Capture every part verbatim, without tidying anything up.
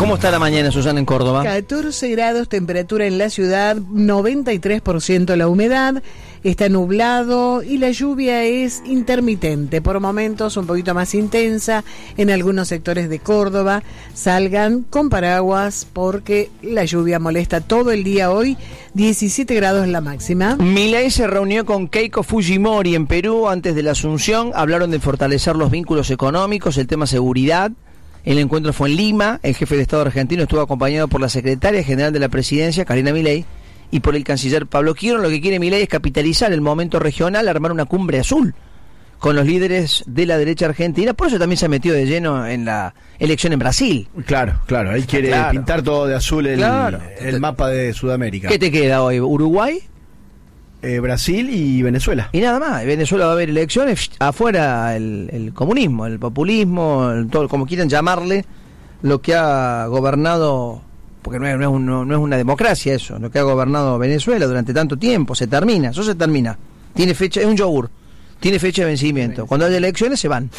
¿Cómo está la mañana, Susana, en Córdoba? catorce grados, temperatura en la ciudad, noventa y tres por ciento la humedad, está nublado y la lluvia es intermitente, por momentos un poquito más intensa en algunos sectores de Córdoba. Salgan con paraguas porque la lluvia molesta todo el día hoy, diecisiete grados la máxima. Milei se reunió con Keiko Fujimori en Perú antes de la asunción, hablaron de fortalecer los vínculos económicos, el tema seguridad. El encuentro fue en Lima, el jefe de Estado argentino estuvo acompañado por la secretaria general de la presidencia, Karina Milei, y por el canciller Pablo Quiroga. Lo que quiere Milei es capitalizar el momento regional, armar una cumbre azul con los líderes de la derecha argentina. Por eso también se ha metido de lleno en la elección en Brasil. Claro, claro, él quiere claro. pintar todo de azul el, claro. el mapa de Sudamérica. ¿Qué te queda hoy? ¿Uruguay? Eh, Brasil y Venezuela. Y nada más. En Venezuela va a haber elecciones, afuera el, el comunismo, el populismo, el, todo, como quieran llamarle, lo que ha gobernado, porque no es, no, es un, no es una democracia eso, lo que ha gobernado Venezuela durante tanto tiempo, se termina, eso se termina. Tiene fecha, es un yogur, tiene fecha de vencimiento. Cuando hay elecciones se van.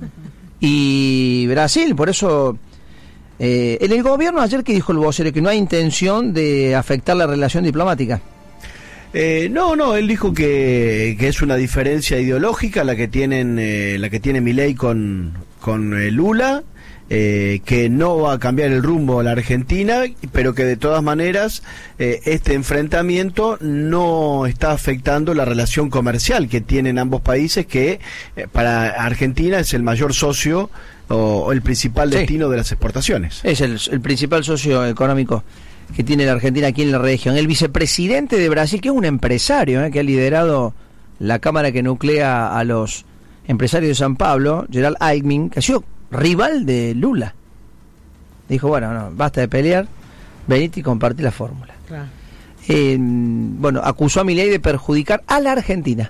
Y Brasil, por eso... Eh, en el gobierno ayer, que dijo el vocero, que no hay intención de afectar la relación diplomática. Eh, no, no, él dijo que, que es una diferencia ideológica la que tienen, eh, la que tiene Milei con, con eh, Lula, eh, que no va a cambiar el rumbo a la Argentina, pero que de todas maneras eh, este enfrentamiento no está afectando la relación comercial que tienen ambos países, que eh, para Argentina es el mayor socio o, o el principal destino sí. de las exportaciones. Es el, el principal socio económico que tiene la Argentina aquí en la región. El vicepresidente de Brasil, que es un empresario, eh, que ha liderado la cámara que nuclea a los empresarios de San Pablo, Gerald Alckmin, que ha sido rival de Lula. Dijo, bueno, no, basta de pelear, venite y compartí la fórmula. Claro. Eh, bueno, acusó a Milei de perjudicar a la Argentina.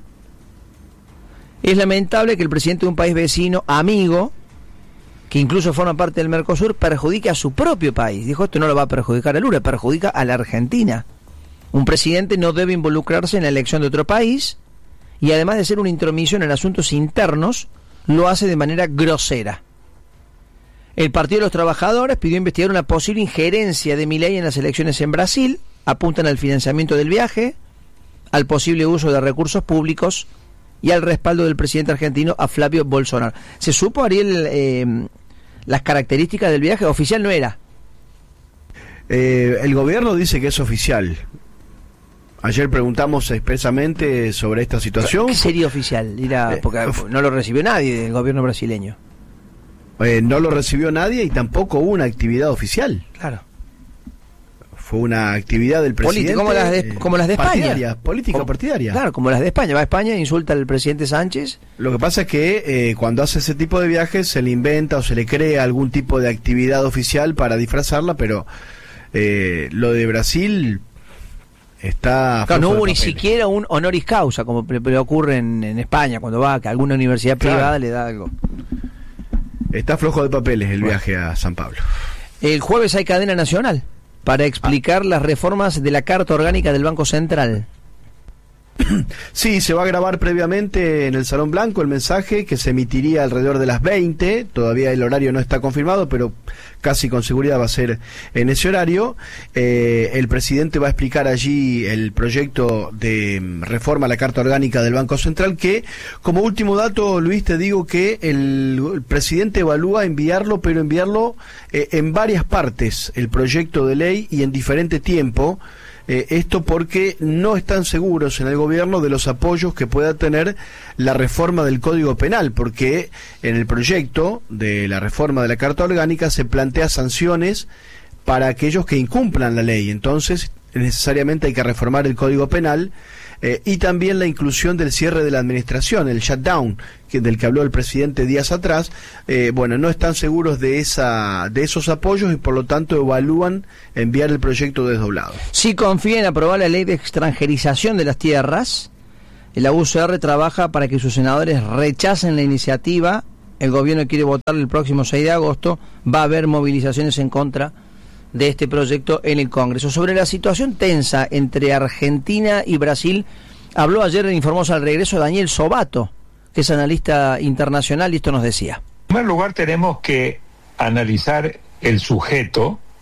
Es lamentable que el presidente de un país vecino, amigo, que incluso forma parte del Mercosur, perjudique a su propio país. Dijo, esto no lo va a perjudicar a Lula, perjudica a la Argentina. Un presidente no debe involucrarse en la elección de otro país, y además de ser una intromisión en asuntos internos, lo hace de manera grosera. El Partido de los Trabajadores pidió investigar una posible injerencia de Milei en las elecciones en Brasil, apuntan al financiamiento del viaje, al posible uso de recursos públicos y al respaldo del presidente argentino a Flavio Bolsonaro. ¿Se supo, Ariel, eh, las características del viaje? Oficial no era. Eh, el gobierno dice que es oficial. Ayer preguntamos expresamente sobre esta situación. ¿Qué sería oficial? Era, porque no lo recibió nadie del gobierno brasileño. Eh, no lo recibió nadie y tampoco hubo una actividad oficial. Claro. Fue una actividad del presidente. Política, como las de, como las de España. Partidaria, política como, partidaria. Claro, como las de España. Va a España, insulta al presidente Sánchez. Lo que pasa es que eh, cuando hace ese tipo de viajes se le inventa o se le crea algún tipo de actividad oficial para disfrazarla, pero eh, lo de Brasil está... Claro, no hubo ni siquiera un honoris causa, como le ocurre en, en España, cuando va que alguna universidad claro. privada le da algo. Está flojo de papeles el bueno. viaje a San Pablo. El jueves hay cadena nacional para explicar ah. las reformas de la Carta Orgánica del Banco Central. Sí, se va a grabar previamente en el Salón Blanco el mensaje que se emitiría alrededor de las veinte, todavía el horario no está confirmado, pero casi con seguridad va a ser en ese horario. Eh, el presidente va a explicar allí el proyecto de reforma a la Carta Orgánica del Banco Central, que, como último dato, Luis, te digo que el, el presidente evalúa enviarlo, pero enviarlo eh, en varias partes, el proyecto de ley, y en diferente tiempo. Eh, esto porque no están seguros en el gobierno de los apoyos que pueda tener la reforma del Código Penal, porque en el proyecto de la reforma de la Carta Orgánica se plantea sanciones para aquellos que incumplan la ley. Entonces necesariamente hay que reformar el Código Penal eh, y también la inclusión del cierre de la administración, el shutdown, que, del que habló el presidente días atrás. Eh, bueno, no están seguros de esa de esos apoyos y por lo tanto evalúan enviar el proyecto desdoblado. Si confía en aprobar la ley de extranjerización de las tierras, la U C R trabaja para que sus senadores rechacen la iniciativa. El gobierno quiere votar el próximo seis de agosto. Va a haber movilizaciones en contra de este proyecto en el Congreso. Sobre la situación tensa entre Argentina y Brasil, habló ayer en Informó al Regreso Daniel Sobato, que es analista internacional, y esto nos decía. En primer lugar, tenemos que analizar el sujeto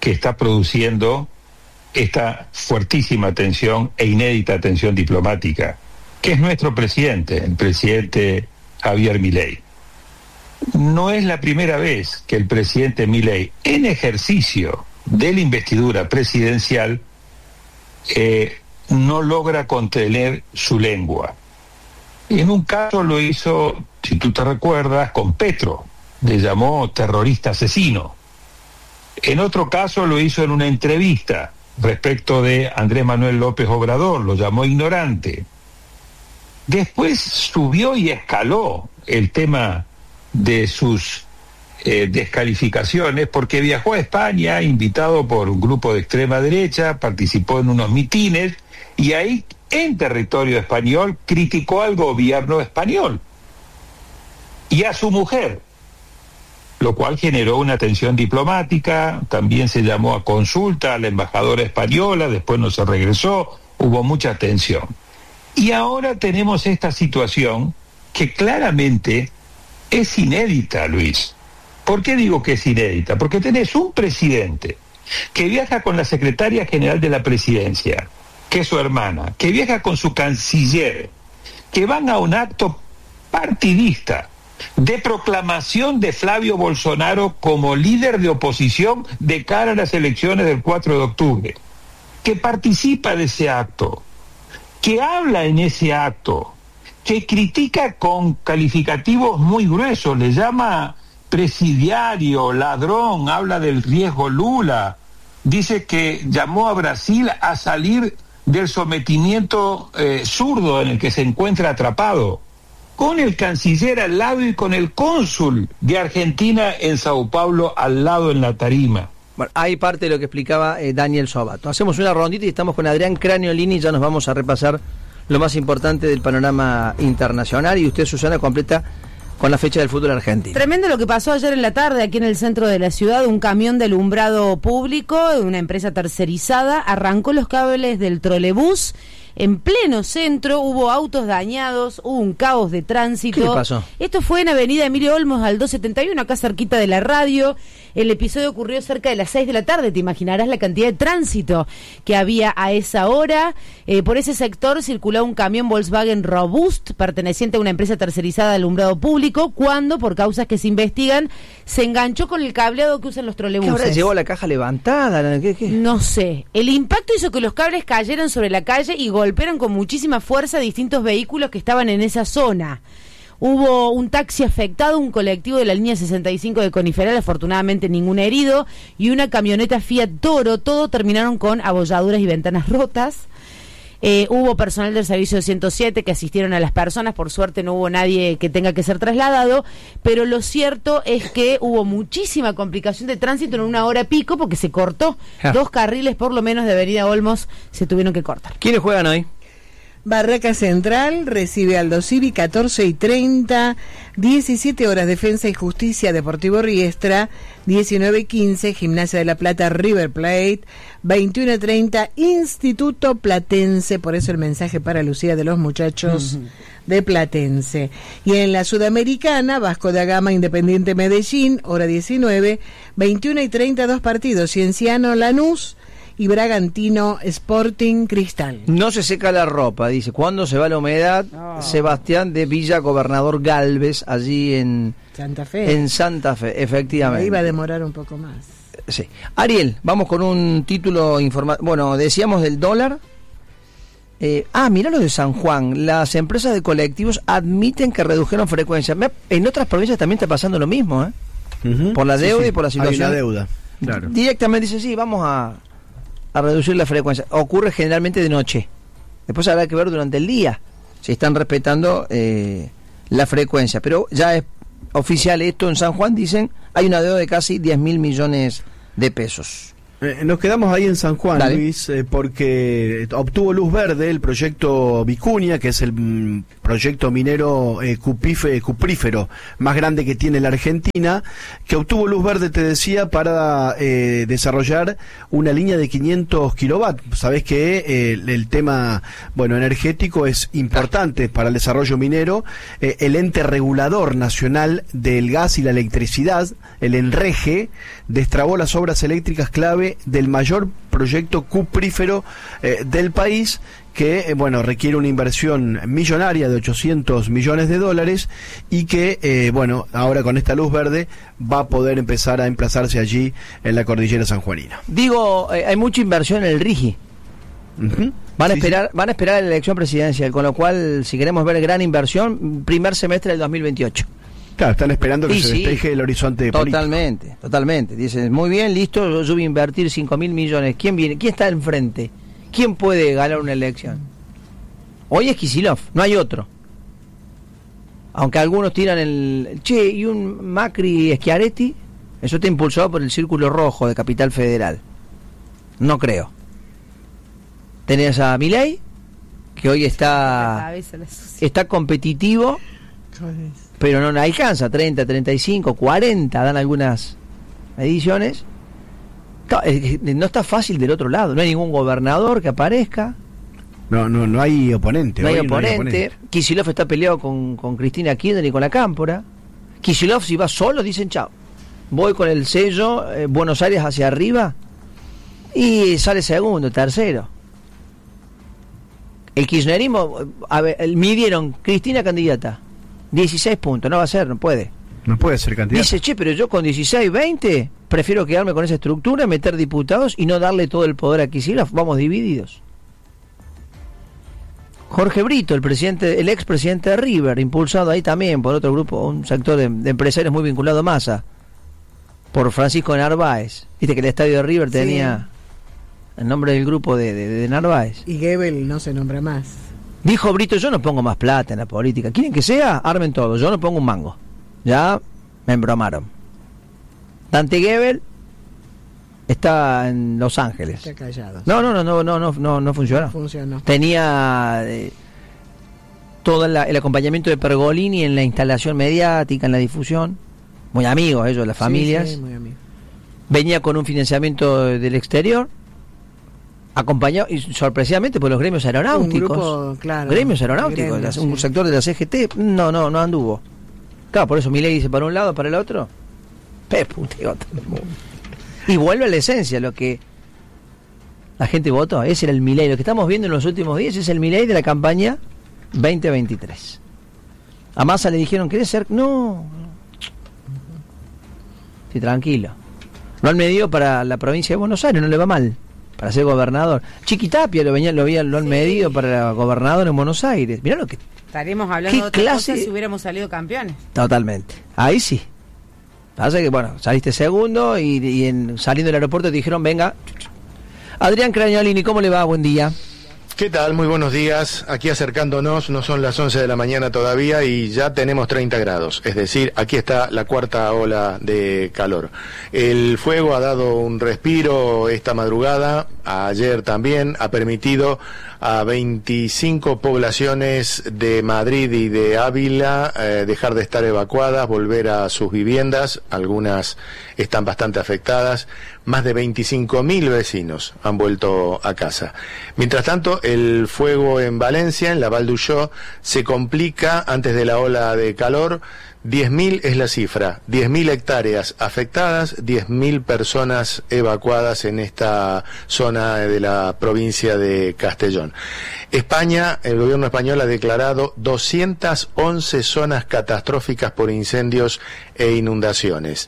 que está produciendo esta fuertísima tensión e inédita tensión diplomática, que es nuestro presidente, el presidente Javier Milei. No es la primera vez que el presidente Milei, en ejercicio de la investidura presidencial, eh, no logra contener su lengua. En un caso lo hizo, si tú te recuerdas, con Petro, le llamó terrorista asesino. En otro caso lo hizo en una entrevista respecto de Andrés Manuel López Obrador, lo llamó ignorante. Después subió y escaló el tema de sus eh, descalificaciones, porque viajó a España invitado por un grupo de extrema derecha, participó en unos mitines y ahí en territorio español criticó al gobierno español y a su mujer, lo cual generó una tensión diplomática. También se llamó a consulta a la embajadora española, después no se regresó, hubo mucha tensión. Y ahora tenemos esta situación que claramente es inédita, Luis. ¿Por qué digo que es inédita? Porque tenés un presidente que viaja con la secretaria general de la presidencia, que es su hermana, que viaja con su canciller, que van a un acto partidista de proclamación de Flavio Bolsonaro como líder de oposición de cara a las elecciones del cuatro de octubre, que participa de ese acto, que habla en ese acto, que critica con calificativos muy gruesos, le llama presidiario, ladrón, habla del riesgo Lula, dice que llamó a Brasil a salir del sometimiento eh, zurdo en el que se encuentra atrapado, con el canciller al lado y con el cónsul de Argentina en Sao Paulo al lado en la tarima. Bueno, hay parte de lo que explicaba eh, Daniel Sobato. Hacemos una rondita y estamos con Adrián Craniolini, ya nos vamos a repasar lo más importante del panorama internacional y usted, Susana, completa con la fecha del fútbol argentino. Tremendo lo que pasó ayer en la tarde aquí en el centro de la ciudad. Un camión de alumbrado público de una empresa tercerizada arrancó los cables del trolebús en pleno centro, hubo autos dañados, hubo un caos de tránsito. ¿Qué le pasó? Esto fue en Avenida Emilio Olmos al doscientos setenta y uno, acá cerquita de la radio. El episodio ocurrió cerca de las seis de la tarde, te imaginarás la cantidad de tránsito que había a esa hora. Eh, por ese sector circulaba un camión Volkswagen Robust, perteneciente a una empresa tercerizada de alumbrado público, cuando, por causas que se investigan, se enganchó con el cableado que usan los trolebuses. ¿Qué ahora llevó la caja levantada? ¿Qué, qué? No sé. El impacto hizo que los cables cayeran sobre la calle y golpearon con muchísima fuerza distintos vehículos que estaban en esa zona. Hubo un taxi afectado, un colectivo de la línea sesenta y cinco de Coniferal, afortunadamente ningún herido, y una camioneta Fiat Toro. Todo terminaron con abolladuras y ventanas rotas. Eh, hubo personal del servicio de ciento siete que asistieron a las personas, por suerte no hubo nadie que tenga que ser trasladado, pero lo cierto es que hubo muchísima complicación de tránsito en una hora pico porque se cortó. Ja. Dos carriles por lo menos de Avenida Olmos se tuvieron que cortar. ¿Quiénes juegan hoy? Barraca Central recibe Aldo Civi catorce y treinta, diecisiete horas Defensa y Justicia Deportivo Riestra, diecinueve y quince Gimnasia de la Plata River Plate, veintiuno y treinta Instituto Platense, por eso el mensaje para Lucía de los muchachos uh-huh. de Platense. Y en la Sudamericana, Vasco da Gama Independiente Medellín, hora diecinueve, veintiuno y treinta dos partidos, Cienciano Lanús y Bragantino Sporting Cristal. No se seca la ropa, dice. ¿Cuándo se va la humedad? Oh. Sebastián de Villa Gobernador Galvez, allí en Santa Fe. En Santa Fe, efectivamente. Ahí va a demorar un poco más. Sí. Ariel, vamos con un título informativo. Bueno, decíamos del dólar. Eh, ah, mira lo de San Juan. Las empresas de colectivos admiten que redujeron frecuencia. En otras provincias también está pasando lo mismo, ¿eh? Uh-huh. Por la deuda sí, sí. y por la situación. Hay una deuda, claro. Directamente dice, sí, vamos a... a reducir la frecuencia. Ocurre generalmente de noche. Después habrá que ver durante el día si están respetando eh, la frecuencia. Pero ya es oficial esto en San Juan, dicen, hay una deuda de casi diez mil millones de pesos. Eh, nos quedamos ahí en San Juan, Dale. Luis, eh, porque obtuvo luz verde el proyecto Vicuña, que es el mm, proyecto minero eh, cupífe, cuprífero más grande que tiene la Argentina, que obtuvo luz verde, te decía, para eh, desarrollar una línea de quinientos kilovatios. Sabés que eh, el, el tema bueno energético es importante para el desarrollo minero. Eh, el ente regulador nacional del gas y la electricidad, el ENREGE, destrabó las obras eléctricas clave de del mayor proyecto cuprífero eh, del país, que eh, bueno, requiere una inversión millonaria de ochocientos millones de dólares y que eh, bueno, ahora con esta luz verde va a poder empezar a emplazarse allí en la cordillera sanjuanina. Digo, eh, hay mucha inversión en el RIGI. Uh-huh. Van a sí, esperar, sí. van a esperar la elección presidencial, con lo cual, si queremos ver gran inversión, primer semestre del dos mil veintiocho. Claro, están esperando que y se sí, despeje el horizonte totalmente, político. Totalmente. Dicen, muy bien, listo, yo, yo voy a invertir cinco mil millones. ¿Quién viene? ¿Quién está enfrente? ¿Quién puede ganar una elección? Hoy es Kicillof, no hay otro. Aunque algunos tiran el... Che, ¿y un Macri Schiaretti? Eso está impulsado por el Círculo Rojo de Capital Federal. No creo. Tenés a Milei, que hoy está... Está competitivo, pero no alcanza. treinta, treinta y cinco, cuarenta, dan algunas mediciones. No está fácil del otro lado, no hay ningún gobernador que aparezca. No, no, no hay oponente. No hay oponente. No hay oponente. Kicillof está peleado con, con Cristina Kirchner y con la Cámpora. Kicillof, si va solo, dicen chao. Voy con el sello, eh, Buenos Aires hacia arriba, y sale segundo, tercero. El kirchnerismo, a ver, midieron Cristina candidata, dieciséis puntos, no va a ser, no puede. No puede ser candidata. Dice, che, pero yo con dieciséis, veinte, prefiero quedarme con esa estructura, meter diputados y no darle todo el poder a Kicillof, vamos divididos. Jorge Brito, el presidente, el expresidente de River, impulsado ahí también por otro grupo, un sector de, de empresarios muy vinculado a Massa, por Francisco Narváez. Viste que el estadio de River tenía sí. el nombre del grupo de, de, de Narváez. Y Goebbels no se nombra más. Dijo Brito, yo no pongo más plata en la política. ¿Quieren que sea? Armen todo, yo no pongo un mango. Ya me embromaron. Dante Goebbels está en Los Ángeles. Está callado. No, no, no, no, no, no, no, no funcionó. No funcionó. Tenía eh, todo la, el acompañamiento de Pergolini en la instalación mediática, en la difusión. Muy amigos ellos, las familias. Sí, sí, muy amigos. Venía con un financiamiento del exterior, acompañado y sorpresivamente por los gremios aeronáuticos. Un grupo, claro, gremios aeronáuticos, gremios, un sí. sector de la C G T. No, no, no anduvo. Claro, por eso Milei dice para un lado, para el otro. Pe puteo todo el mundo. Y vuelve a la esencia, lo que la gente votó. Ese era el Milei. Lo que estamos viendo en los últimos días es el Milei de la campaña veinte veintitrés. A Massa le dijeron, ¿querés ser? No. Sí, tranquilo. Lo han medido para la provincia de Buenos Aires, no le va mal. Para ser gobernador. Chiquitapia lo, venía, lo, había, lo han sí. medido para gobernador en Buenos Aires. Mirá lo que... Estaremos hablando de otra clase... cosa si hubiéramos salido campeones. Totalmente. Ahí sí. Pasa que, bueno, saliste segundo y, y en, saliendo del aeropuerto te dijeron, venga. Adrián Cragnolini, ¿cómo le va? Buen día. ¿Qué tal? Muy buenos días. Aquí acercándonos, no son las once de la mañana todavía y ya tenemos treinta grados. Es decir, aquí está la cuarta ola de calor. El fuego ha dado un respiro esta madrugada, ayer también, ha permitido a veinticinco poblaciones de Madrid y de Ávila eh, dejar de estar evacuadas, volver a sus viviendas. Algunas están bastante afectadas. Más de veinticinco mil vecinos han vuelto a casa. Mientras tanto, el fuego en Valencia, en la Val d'Uixó, se complica antes de la ola de calor. diez mil es la cifra, diez mil hectáreas afectadas, diez mil personas evacuadas en esta zona de la provincia de Castellón. España, el gobierno español ha declarado doscientas once zonas catastróficas por incendios e inundaciones.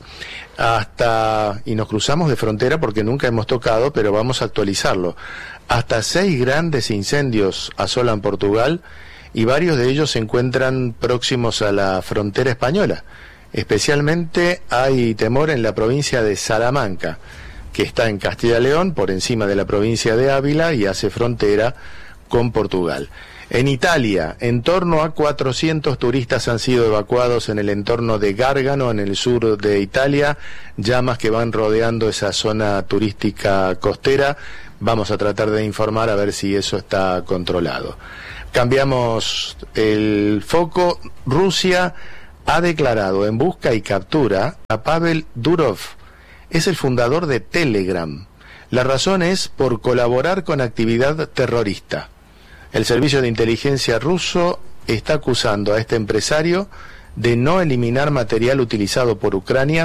Hasta, y nos cruzamos de frontera porque nunca hemos tocado, pero vamos a actualizarlo. Hasta seis grandes incendios asolan Portugal y varios de ellos se encuentran próximos a la frontera española. Especialmente hay temor en la provincia de Salamanca, que está en Castilla y León, por encima de la provincia de Ávila y hace frontera con Portugal. En Italia, en torno a cuatrocientos turistas han sido evacuados en el entorno de Gárgano, en el sur de Italia, llamas que van rodeando esa zona turística costera. Vamos a tratar de informar a ver si eso está controlado. Cambiamos el foco. Rusia ha declarado en busca y captura a Pavel Durov. Es el fundador de Telegram. La razón es por colaborar con actividad terrorista. El servicio de inteligencia ruso está acusando a este empresario de no eliminar material utilizado por Ucrania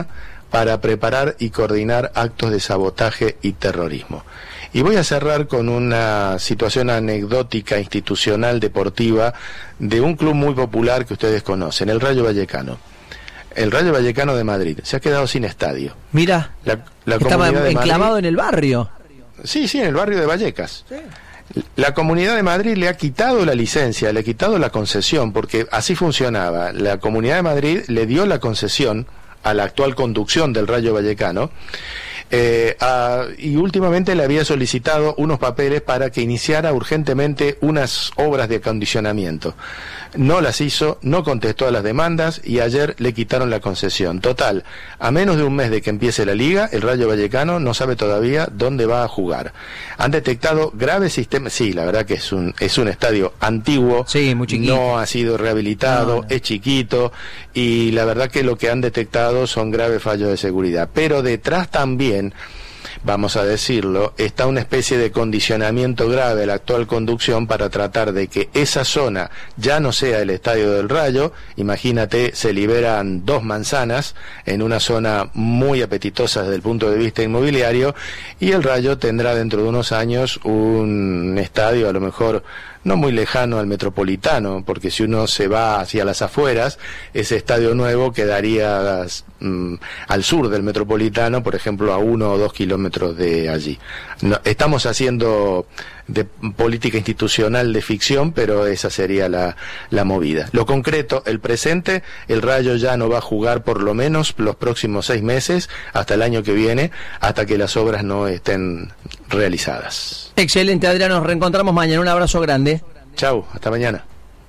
para preparar y coordinar actos de sabotaje y terrorismo. Y voy a cerrar con una situación anecdótica institucional deportiva de un club muy popular que ustedes conocen, el Rayo Vallecano. El Rayo Vallecano de Madrid se ha quedado sin estadio. Mira, la, la estaba Comunidad de enclavado Madrid, en el barrio. Sí, sí, en el barrio de Vallecas. Sí. La Comunidad de Madrid le ha quitado la licencia, le ha quitado la concesión, porque así funcionaba. La Comunidad de Madrid le dio la concesión a la actual conducción del Rayo Vallecano, eh, a, y últimamente le había solicitado unos papeles para que iniciara urgentemente unas obras de acondicionamiento. No las hizo, no contestó a las demandas y ayer le quitaron la concesión. Total, a menos de un mes de que empiece la liga, el Rayo Vallecano no sabe todavía dónde va a jugar. Han detectado graves sistemas, sí, la verdad que es un es un estadio antiguo, sí, muy chiquito. No ha sido rehabilitado, no, no. Es chiquito, y la verdad que lo que han detectado son graves fallos de seguridad. Pero detrás también, vamos a decirlo, está una especie de condicionamiento grave a la actual conducción para tratar de que esa zona ya no sea el Estadio del Rayo. Imagínate, se liberan dos manzanas en una zona muy apetitosa desde el punto de vista inmobiliario, y el Rayo tendrá dentro de unos años un estadio a lo mejor no muy lejano al Metropolitano, porque si uno se va hacia las afueras, ese estadio nuevo quedaría mm, al sur del Metropolitano, por ejemplo, a uno o dos kilómetros de allí. No, estamos haciendo de política institucional de ficción, pero esa sería la, la movida. Lo concreto, el presente, el Rayo ya no va a jugar por lo menos los próximos seis meses, hasta el año que viene, hasta que las obras no estén realizadas. Excelente, Adrián, nos reencontramos mañana. Un abrazo grande. Chau, hasta mañana.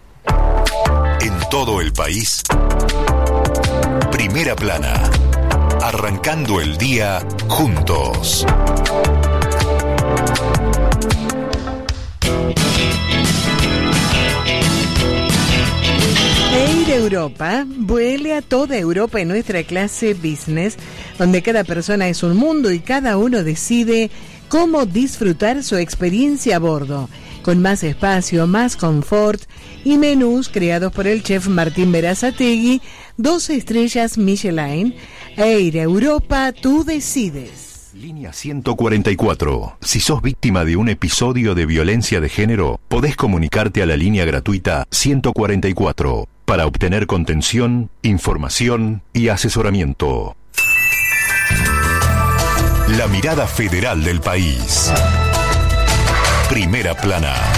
En todo el país, Primera Plana, arrancando el día juntos. Air Europa vuele a toda Europa en nuestra clase business, donde cada persona es un mundo y cada uno decide cómo disfrutar su experiencia a bordo, con más espacio, más confort y menús creados por el chef Martín Berazategui, dos estrellas Michelin. Air Europa, tú decides. Línea ciento cuarenta y cuatro. Si sos víctima de un episodio de violencia de género, podés comunicarte a la línea gratuita ciento cuarenta y cuatro para obtener contención, información y asesoramiento. La mirada federal del país. Primera Plana.